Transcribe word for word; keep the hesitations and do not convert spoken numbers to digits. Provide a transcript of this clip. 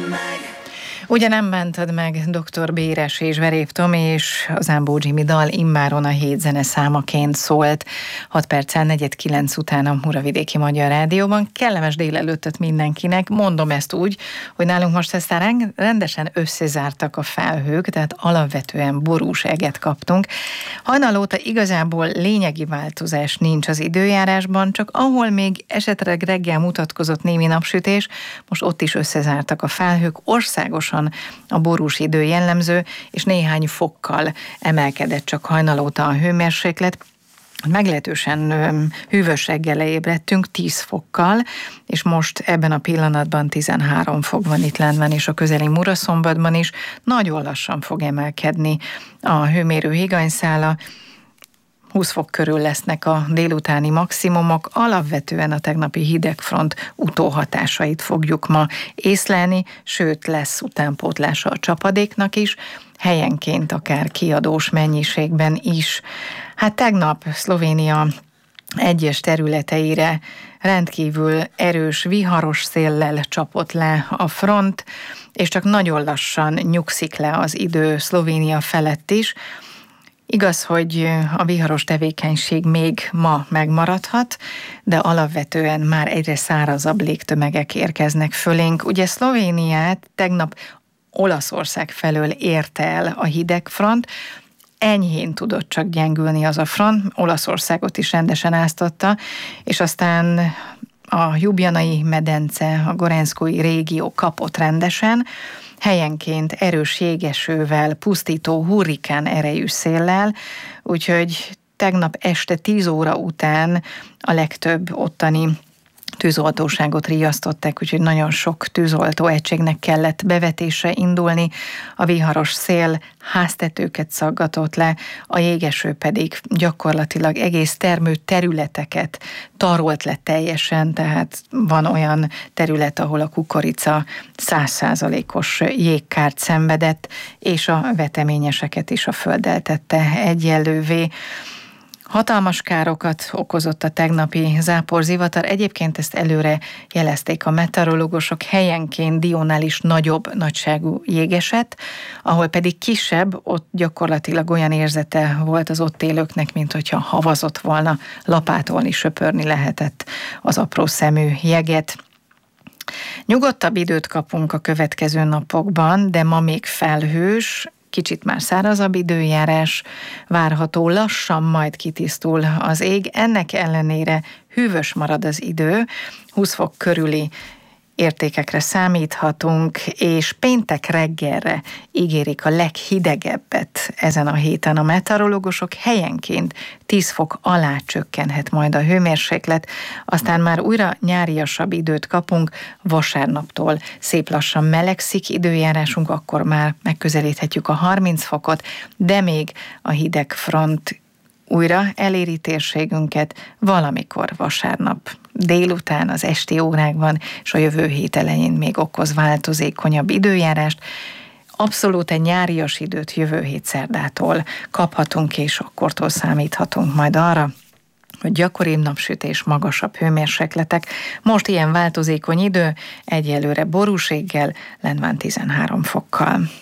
Ugye nem bántad meg doktor Béres és Veréb Tomi, és az Ámbó Jimmy dal immáron a hét zene számaként szólt. hat perccel negyed kilenc után a Muravidéki Magyar Rádióban. Kellemes délelőttöt mindenkinek. Mondom ezt úgy, hogy nálunk most aztán rendesen összezártak a felhők, tehát alapvetően borús eget kaptunk. Hajnal óta igazából lényegi változás nincs az időjárásban, csak ahol még esetleg reggel mutatkozott némi napsütés, most ott is összezártak a felhők. Országosan a borús idő jellemző, és néhány fokkal emelkedett csak hajnal óta a hőmérséklet. Meglehetősen hűvös reggel ébredtünk, tíz fokkal, és most ebben a pillanatban tizenhárom fok van itt lentben, és a közeli Muraszombatban is. Nagyon lassan fog emelkedni a hőmérő higanyszála. húsz fok körül lesznek a délutáni maximumok, alapvetően a tegnapi hidegfront utóhatásait fogjuk ma észlelni, sőt lesz utánpótlása a csapadéknak is, helyenként akár kiadós mennyiségben is. Hát tegnap Szlovénia egyes területeire rendkívül erős, viharos széllel csapott le a front, és csak nagyon lassan nyugszik le az idő Szlovénia felett is. Igaz, hogy a viharos tevékenység még ma megmaradhat, de alapvetően már egyre szárazabb légtömegek érkeznek fölénk. Ugye Szlovéniát tegnap Olaszország felől érte el a hidegfront, enyhén tudott csak gyengülni az a front, Olaszországot is rendesen áztatta, és aztán a Ljubljanai medence, a Gorenszkói régió kapott rendesen, helyenként erős jégesővel, pusztító hurrikán erejű széllel, úgyhogy tegnap este tíz óra után a legtöbb ottani tűzoltóságot riasztották, úgyhogy nagyon sok tűzoltó egységnek kellett bevetésre indulni. A viharos szél háztetőket szaggatott le, a jégeső pedig gyakorlatilag egész termő területeket tarolt le teljesen, tehát van olyan terület, ahol a kukorica száz százalékos jégkárt szenvedett, és a veteményeseket is a földdel tette egyenlővé. Hatalmas károkat okozott a tegnapi záporzivatar. Egyébként ezt előre jelezték a meteorológusok, helyenként Diónál is nagyobb nagyságú jég esett, ahol pedig kisebb, ott gyakorlatilag olyan érzete volt az ott élőknek, mint hogyha havazott volna, lapátolni, söpörni lehetett az apró szemű jeget. Nyugodtabb időt kapunk a következő napokban, de ma még felhős, kicsit már szárazabb időjárás várható, lassan majd kitisztul az ég, ennek ellenére hűvös marad az idő, húsz fok körüli értékekre számíthatunk, és péntek reggelre ígérik a leghidegebbet ezen a héten a meteorológusok, helyenként tíz fok alá csökkenhet majd a hőmérséklet, aztán már újra nyáriasabb időt kapunk, vasárnaptól szép lassan melegszik időjárásunk, akkor már megközelíthetjük a harminc fokot, de még a hideg front újra eléri térségünket valamikor vasárnap délután, az esti órákban, és a jövő hét elején még okoz változékonyabb időjárást. Abszolút egy nyárias időt jövő hét szerdától kaphatunk, és akkortól számíthatunk majd arra, hogy gyakoribb napsütés, magasabb hőmérsékletek. Most ilyen változékony idő, egyelőre borúséggel, lent van tizenhárom fokkal.